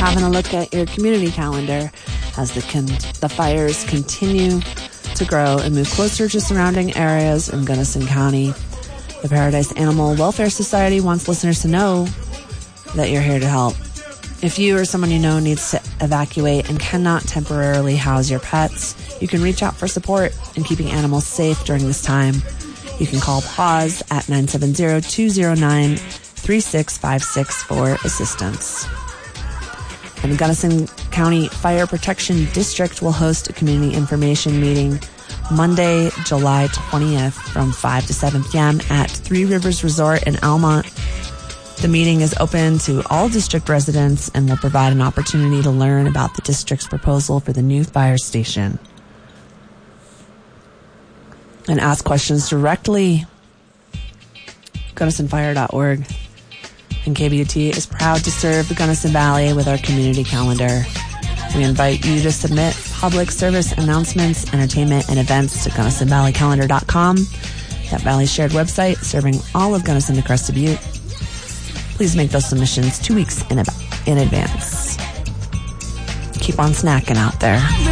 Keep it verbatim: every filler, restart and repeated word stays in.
having a look at your community calendar as the con- the fires continue to grow and move closer to surrounding areas in Gunnison County. The Paradise Animal Welfare Society wants listeners to know that you're here to help. If you or someone you know needs to evacuate and cannot temporarily house your pets, you can reach out for support in keeping animals safe during this time. You can call PAWS at nine seven zero, two zero nine, three six five six for assistance. And the Gunnison County Fire Protection District will host a community information meeting Monday, July twentieth from five to seven p.m. at Three Rivers Resort in Almont. The meeting is open to all district residents and will provide an opportunity to learn about the district's proposal for the new fire station and ask questions directly. Gunnison Fire dot org. And K B U T is proud to serve the Gunnison Valley with our community calendar. We invite you to submit public service announcements, entertainment, and events to Gunnison Valley Calendar dot com, that Valley shared website serving all of Gunnison to Crested Butte. Please make those submissions two weeks in, ab- in advance. Keep on snacking out there.